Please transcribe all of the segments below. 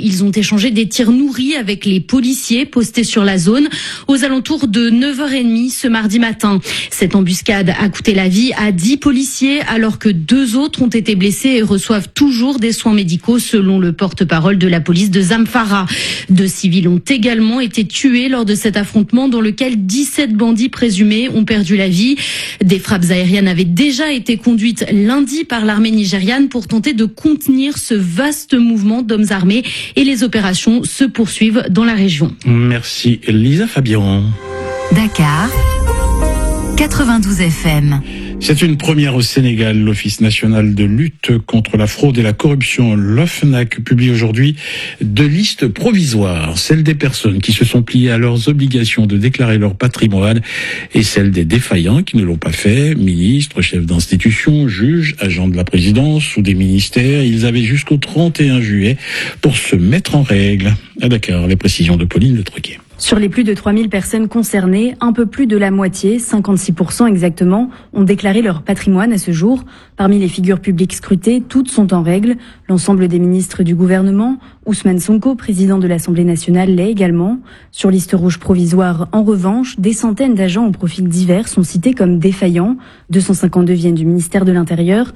Ils ont échangé des tirs nourris avec les policiers postés sur la zone aux alentours de 9h30 ce mardi matin. Cette embuscade a coûté la vie à 10 policiers alors que 2 autres ont été blessés et reçoivent toujours des soins médicaux selon le porte-parole de la police de Zamfara. 2 civils ont également été tués lors de cet affrontement dans lequel 17 bandits présumés ont perdu la vie. Des frappes aériennes avaient déjà été conduites lundi par l'armée nigériane pour tenter de contenir ce vaste mouvement d'hommes armés et les opérations se poursuivent dans la région. Merci Lisa Fabian. Dakar, 92 FM. C'est une première au Sénégal. L'Office national de lutte contre la fraude et la corruption, l'OFNAC, publie aujourd'hui 2 listes provisoires. Celles des personnes qui se sont pliées à leurs obligations de déclarer leur patrimoine et celles des défaillants qui ne l'ont pas fait. Ministres, chefs d'institution, juges, agents de la présidence ou des ministères. Ils avaient jusqu'au 31 juillet pour se mettre en règle. À Dakar, les précisions de Pauline Le Truquier. Sur les plus de 3000 personnes concernées, un peu plus de la moitié, 56% exactement, ont déclaré leur patrimoine à ce jour. Parmi les figures publiques scrutées, toutes sont en règle. L'ensemble des ministres du gouvernement, Ousmane Sonko, président de l'Assemblée nationale, l'est également. Sur liste rouge provisoire, en revanche, des centaines d'agents aux profils divers sont cités comme défaillants. 252 viennent du ministère de l'Intérieur,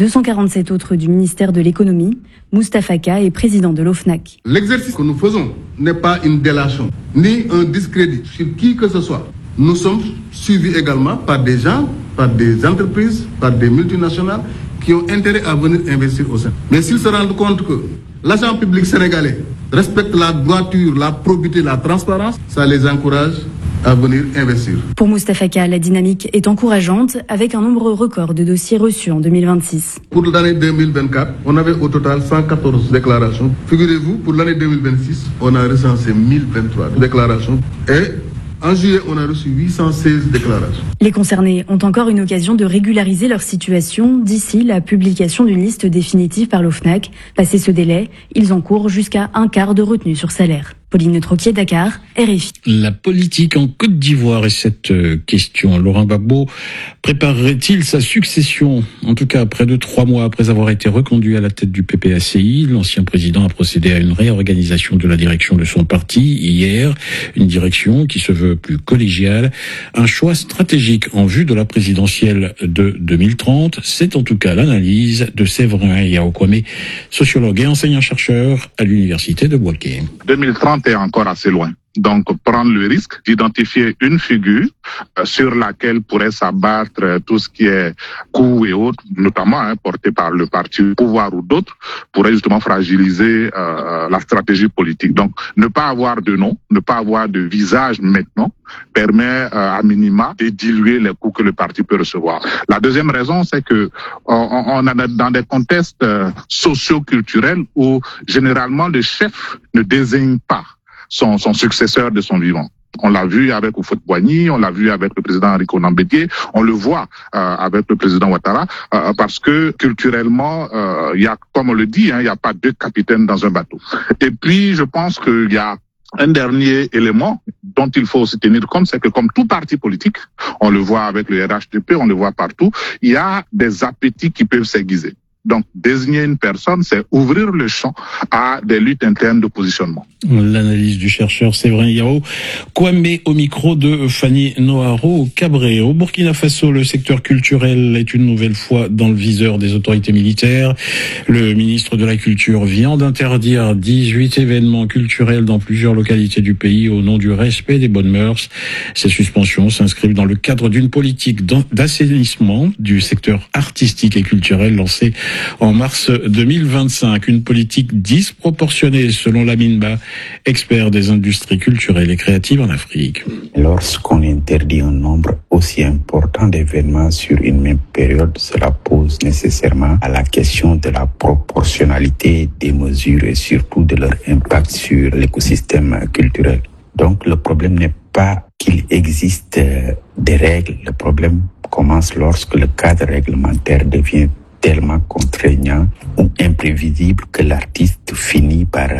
247 autres du ministère de l'Économie. Moustapha Ka est président de l'OFNAC. L'exercice que nous faisons n'est pas une délation, ni un discrédit sur qui que ce soit. Nous sommes suivis également par des gens, par des entreprises, par des multinationales qui ont intérêt à venir investir au sein. Mais s'ils se rendent compte que l'agent public sénégalais respecte la droiture, la probité, la transparence, ça les encourage à venir investir. Pour Moustapha Ka, la dynamique est encourageante avec un nombre record de dossiers reçus en 2026. Pour l'année 2024, on avait au total 114 déclarations. Figurez-vous, pour l'année 2026, on a recensé 1023 déclarations et en juillet, on a reçu 816 déclarations. Les concernés ont encore une occasion de régulariser leur situation d'ici la publication d'une liste définitive par l'OFNAC. Passé ce délai, ils encourent jusqu'à un quart de retenue sur salaire. Pauline Troquier, Dakar, RFI. La politique en Côte d'Ivoire et cette question. Laurent Gbagbo préparerait-il sa succession? En tout cas, près de 3 mois après avoir été reconduit à la tête du PPACI, l'ancien président a procédé à une réorganisation de la direction de son parti hier. Une direction qui se veut plus collégiale. Un choix stratégique en vue de la présidentielle de 2030. C'est en tout cas l'analyse de Séverin Yaokwame, sociologue et enseignant-chercheur à l'université de Bouaké. 2030 est encore assez loin. Donc, prendre le risque d'identifier une figure sur laquelle pourrait s'abattre tout ce qui est coups et autres, notamment porté par le parti au pouvoir ou d'autres, pourrait justement fragiliser la stratégie politique. Donc, ne pas avoir de nom, ne pas avoir de visage maintenant, permet à minima de diluer les coups que le parti peut recevoir. La deuxième raison, c'est que on a dans des contextes socio-culturels où généralement le chef ne désigne pas son successeur de son vivant. On l'a vu avec Houphouët-Boigny, on l'a vu avec le président Henri Konan Bédié, on le voit avec le président Ouattara, parce que culturellement, il y a, comme on le dit, il y a pas 2 capitaines dans un bateau. Et puis, je pense qu'il y a un dernier élément dont il faut aussi tenir compte, c'est que comme tout parti politique, on le voit avec le RHDP, on le voit partout, il y a des appétits qui peuvent s'aiguiser. Donc, désigner une personne, c'est ouvrir le champ à des luttes internes de positionnement. L'analyse du chercheur Séverin Yaokwame au micro de Fanny Noharo Cabré. Au Burkina Faso, le secteur culturel est une nouvelle fois dans le viseur des autorités militaires. Le ministre de la Culture vient d'interdire 18 événements culturels dans plusieurs localités du pays au nom du respect des bonnes mœurs. Ces suspensions s'inscrivent dans le cadre d'une politique d'assainissement du secteur artistique et culturel lancée en mars 2025. Une politique disproportionnée selon Laminba, expert des industries culturelles et créatives en Afrique. Lorsqu'on interdit un nombre aussi important d'événements sur une même période, cela pose nécessairement à la question de la proportionnalité des mesures et surtout de leur impact sur l'écosystème culturel. Donc le problème n'est pas qu'il existe des règles, le problème commence lorsque le cadre réglementaire devient tellement contraignant ou imprévisible que l'artiste finit par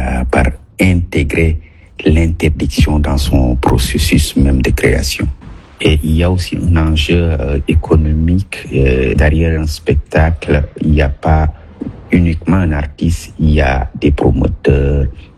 intégrer l'interdiction dans son processus même de création. Et il y a aussi un enjeu économique. Derrière un spectacle, il n'y a pas uniquement un artiste, il y a des promoteurs,